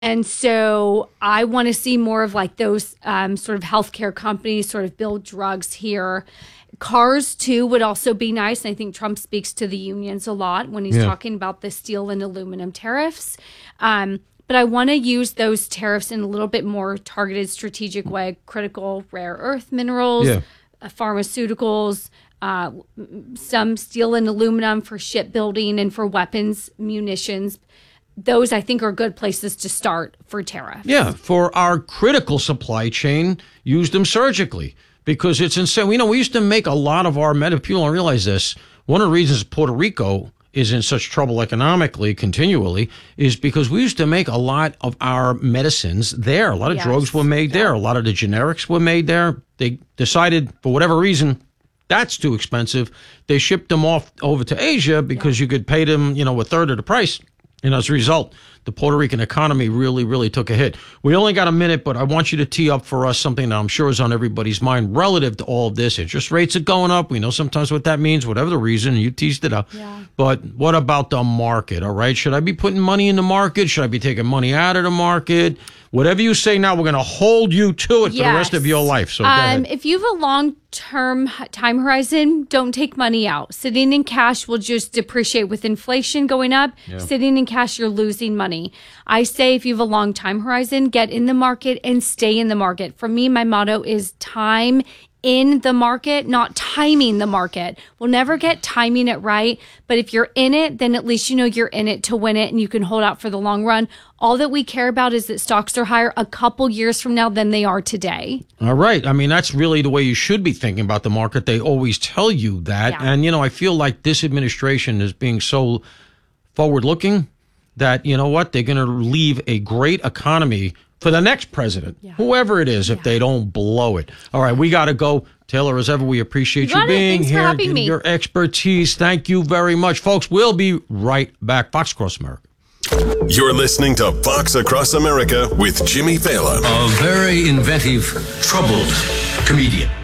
And so I want to see more of like those sort of healthcare companies sort of build drugs here. Cars, too, would also be nice. And I think Trump speaks to the unions a lot when he's talking about the steel and aluminum tariffs. But I want to use those tariffs in a little bit more targeted, strategic way. Critical rare earth minerals, pharmaceuticals, some steel and aluminum for shipbuilding and for weapons, munitions. Those, I think, are good places to start for tariffs. Yeah, for our critical supply chain, use them surgically because it's insane. We used to make a lot of our if people don't realize this, one of the reasons Puerto Rico is in such trouble economically continually is because we used to make a lot of our medicines there. A lot of drugs were made there. A lot of the generics were made there. They decided, for whatever reason, that's too expensive. They shipped them off over to Asia because you could pay them, a third of the price. And as a result, the Puerto Rican economy really, really took a hit. We only got a minute, but I want you to tee up for us something that I'm sure is on everybody's mind relative to all of this. Interest rates are going up. We know sometimes what that means, whatever the reason. You teased it up. Yeah. But what about the market, all right? Should I be putting money in the market? Should I be taking money out of the market? Whatever you say now, we're going to hold you to it for the rest of your life. So go ahead. If you have a long-term time horizon, don't take money out. Sitting in cash will just depreciate with inflation going up. Yeah. Sitting in cash, you're losing money. I say if you have a long time horizon, get in the market and stay in the market. For me, my motto is time in the market, not timing the market. We'll never get timing it right, but if you're in it, then at least you know you're in it to win it and you can hold out for the long run. All that we care about is that stocks are higher a couple years from now than they are today. All right. I mean, that's really the way you should be thinking about the market. They always tell you that. Yeah. And, I feel like this administration is being so forward-looking that, you know what, they're going to leave a great economy for the next president, whoever it is, if they don't blow it. All right, we got to go. Taylor, as ever, we appreciate you being here. Thanks for having me. Your expertise. Thank you very much. Folks, we'll be right back. Fox Across America. You're listening to Fox Across America with Jimmy Fallon. A very inventive, troubled comedian.